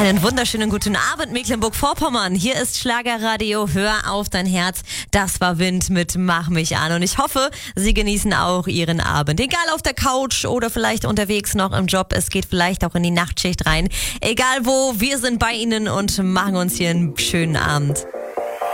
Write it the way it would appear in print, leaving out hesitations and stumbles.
Einen wunderschönen guten Abend, Mecklenburg-Vorpommern. Hier ist Schlagerradio, hör auf dein Herz. Das war Wind mit Mach mich an. Und ich hoffe, Sie genießen auch Ihren Abend. Egal auf der Couch oder vielleicht unterwegs noch im Job. Es geht vielleicht auch in die Nachtschicht rein. Egal wo, wir sind bei Ihnen und machen uns hier einen schönen Abend.